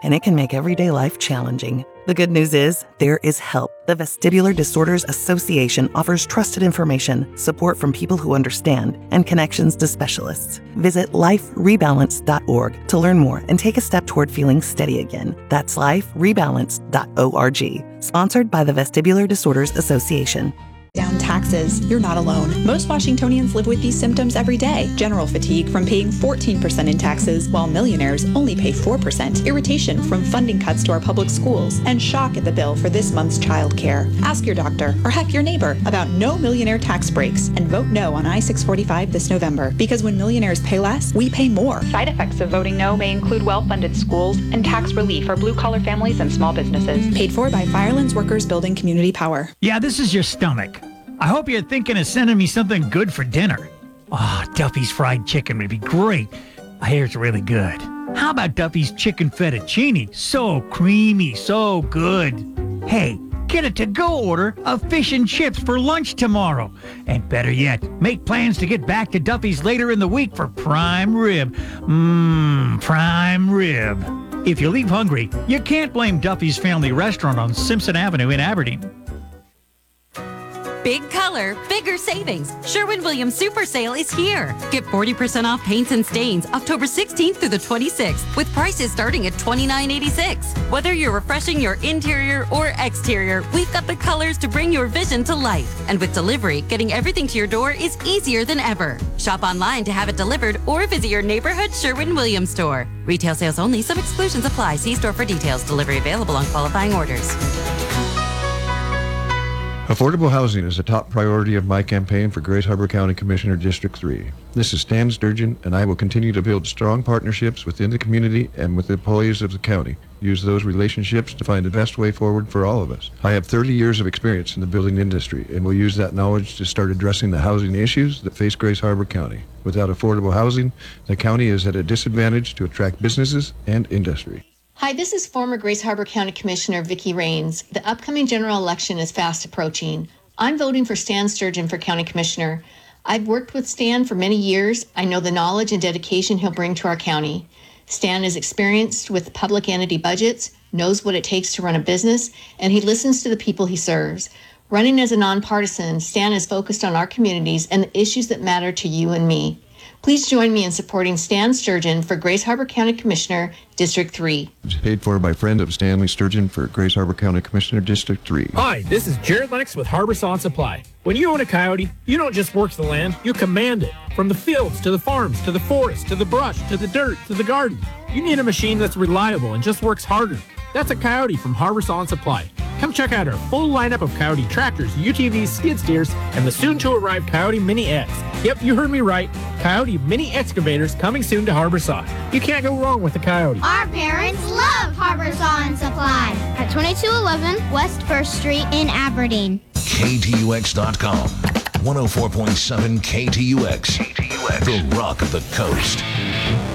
and it can make everyday life challenging. The good news is, there is help. The Vestibular Disorders Association offers trusted information, support from people who understand, and connections to specialists. Visit liferebalance.org to learn more and take a step toward feeling steady again. That's liferebalance.org. Sponsored by the Vestibular Disorders Association. Down taxes. You're not alone. Most Washingtonians live with these symptoms every day. General fatigue from paying 14% in taxes, while millionaires only pay 4%. Irritation from funding cuts to our public schools. And shock at the bill for this month's child care. Ask your doctor, or heck, your neighbor, about no millionaire tax breaks. And vote no on I-645 this November. Because when millionaires pay less, we pay more. Side effects of voting no may include well-funded schools and tax relief for blue-collar families and small businesses. Paid for by Firelands Workers Building Community Power. Yeah, this is your stomach. I hope you're thinking of sending me something good for dinner. Duffy's fried chicken would be great. I hear it's really good. How about Duffy's chicken fettuccine? So creamy, so good. Hey, get a to-go order of fish and chips for lunch tomorrow. And better yet, make plans to get back to Duffy's later in the week for prime rib. Prime rib. If you leave hungry, you can't blame Duffy's Family Restaurant on Simpson Avenue in Aberdeen. Big color, bigger savings. Sherwin-Williams Super Sale is here. Get 40% off paints and stains October 16th through the 26th with prices starting at $29.86. Whether you're refreshing your interior or exterior, we've got the colors to bring your vision to life. And with delivery, getting everything to your door is easier than ever. Shop online to have it delivered or visit your neighborhood Sherwin-Williams store. Retail sales only. Some exclusions apply. See store for details. Delivery available on qualifying orders. Affordable housing is a top priority of my campaign for Grace Harbor County Commissioner District 3. This is Stan Sturgeon, and I will continue to build strong partnerships within the community and with the employees of the county. Use those relationships to find the best way forward for all of us. I have 30 years of experience in the building industry and will use that knowledge to start addressing the housing issues that face Grace Harbor County. Without affordable housing, the county is at a disadvantage to attract businesses and industry. Hi, this is former Grace Harbor County Commissioner Vicki Rains. The upcoming general election is fast approaching. I'm voting for Stan Sturgeon for County Commissioner. I've worked with Stan for many years. I know the knowledge and dedication he'll bring to our county. Stan is experienced with public entity budgets, knows what it takes to run a business, and he listens to the people he serves. Running as a nonpartisan, Stan is focused on our communities and the issues that matter to you and me. Please join me in supporting Stan Sturgeon for Grace Harbor County Commissioner, District 3. It's paid for by friend of Stanley Sturgeon for Grace Harbor County Commissioner, District 3. Hi, this is Jared Lennox with Harbor Saw and Supply. When you own a Coyote, you don't just work the land, you command it. From the fields, to the farms, to the forest, to the brush, to the dirt, to the garden. You need a machine that's reliable and just works harder. That's a Coyote from Harbor Saw and Supply. Come check out our full lineup of Coyote tractors, UTVs, skid steers, and the soon-to-arrive Coyote Mini X. Yep, you heard me right. Coyote Mini Excavators coming soon to Harbor Saw. You can't go wrong with a Coyote. Our parents love Harbor Saw and Supply at 2211 West 1st Street in Aberdeen. KTUX.com. 104.7 KTUX. The Rock of the Coast.